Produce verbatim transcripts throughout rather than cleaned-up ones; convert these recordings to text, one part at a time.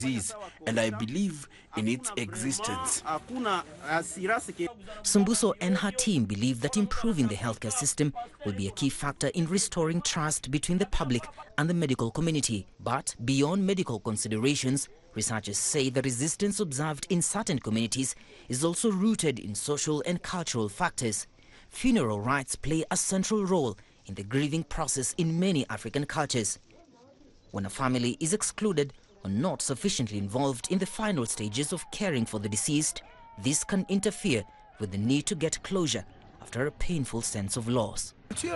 disease, and I believe in its existence. Sumbuso and her team believe that improving the healthcare system will be a key factor in restoring trust between the public and the medical community. But beyond medical considerations, researchers say the resistance observed in certain communities is also rooted in social and cultural factors. Funeral rites play a central role in the grieving process in many African cultures. When a family is excluded or not sufficiently involved in the final stages of caring for the deceased, this can interfere with the need to get closure after a painful sense of loss.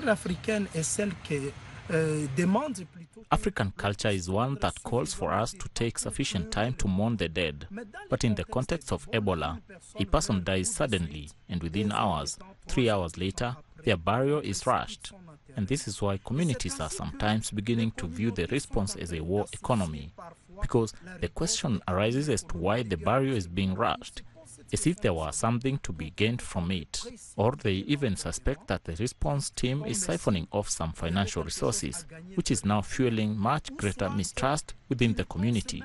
African culture is one that calls for us to take sufficient time to mourn the dead. But in the context of Ebola, a person dies suddenly, and within hours, three hours later, their burial is rushed. And this is why communities are sometimes beginning to view the response as a war economy, because the question arises as to why the burial is being rushed, as if there was something to be gained from it, or they even suspect that the response team is siphoning off some financial resources, which is now fueling much greater mistrust within the community.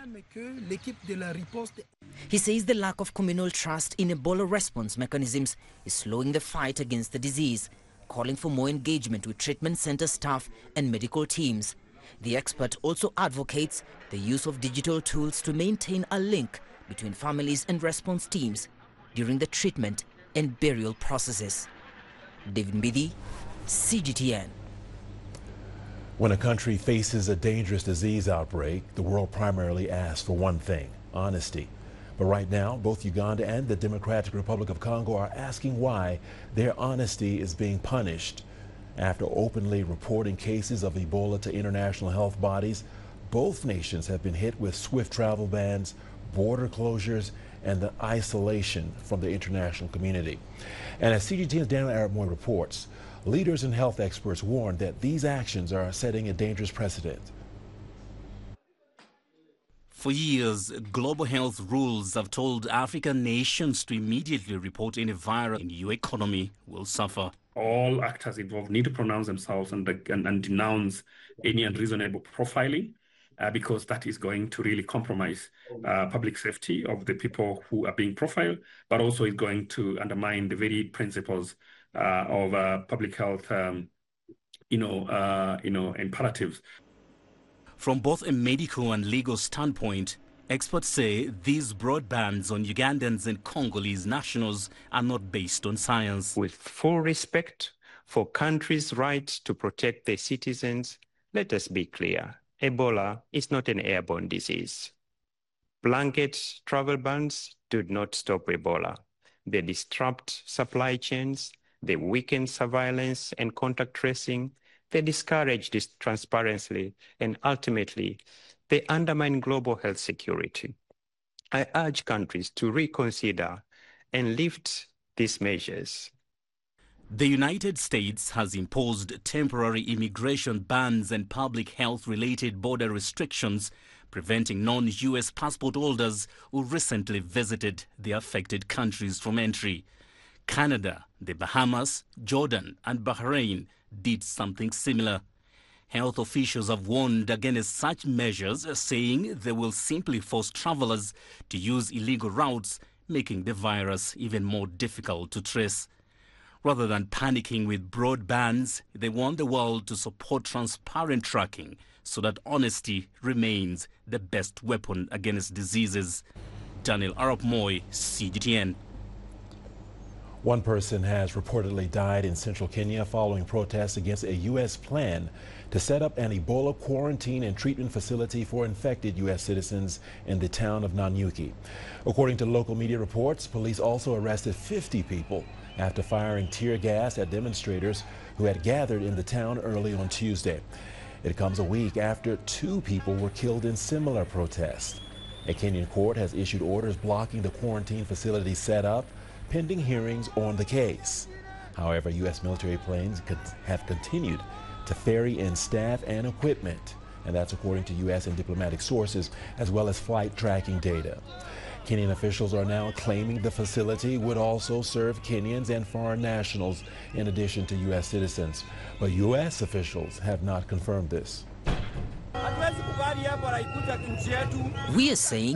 He says the lack of communal trust in Ebola response mechanisms is slowing the fight against the disease, calling for more engagement with treatment center staff and medical teams. The expert also advocates the use of digital tools to maintain a link between families and response teams during the treatment and burial processes. David Mbidi, C G T N. When a country faces a dangerous disease outbreak, the world primarily asks for one thing: honesty. But right now, both Uganda and the Democratic Republic of Congo are asking why their honesty is being punished. After openly reporting cases of Ebola to international health bodies, both nations have been hit with swift travel bans, border closures, and the isolation from the international community. And as C G T N's Daniel Arap-Moy reports, leaders and health experts warn that these actions are setting a dangerous precedent. For years, global health rules have told African nations to immediately report any virus, and your economy will suffer. All actors involved need to pronounce themselves and, and, and denounce any unreasonable profiling, uh, because that is going to really compromise uh, public safety of the people who are being profiled, but also is going to undermine the very principles uh, of uh, public health, um, you know, uh, you know, imperatives. From both a medical and legal standpoint, experts say these broad bans on Ugandans and Congolese nationals are not based on science. With full respect for countries' right to protect their citizens, let us be clear: Ebola is not an airborne disease. Blanket travel bans do not stop Ebola. They disrupt supply chains, they weaken surveillance and contact tracing, they discourage this transparency, and ultimately, they undermine global health security. I urge countries to reconsider and lift these measures. The United States has imposed temporary immigration bans and public health-related border restrictions, preventing non-U S passport holders who recently visited the affected countries from entry. Canada, the Bahamas, Jordan, and Bahrain did something similar. Health officials have warned against such measures, saying they will simply force travelers to use illegal routes, making the virus even more difficult to trace. Rather than panicking with broad bans, they want the world to support transparent tracking so that honesty remains the best weapon against diseases. Daniel Arap-Moy, C G T N. One person has reportedly died in central Kenya following protests against a U S plan to set up an Ebola quarantine and treatment facility for infected U S citizens in the town of Nanyuki. According to local media reports, police also arrested fifty people after firing tear gas at demonstrators who had gathered in the town early on Tuesday. It comes a week after two people were killed in similar protests. A Kenyan court has issued orders blocking the quarantine facility setup, pending hearings on the case. However, U S military planes have continued to ferry in staff and equipment, and that's according to U S and diplomatic sources, as well as flight tracking data. Kenyan officials are now claiming the facility would also serve Kenyans and foreign nationals in addition to U S citizens, but U S officials have not confirmed this. We are saying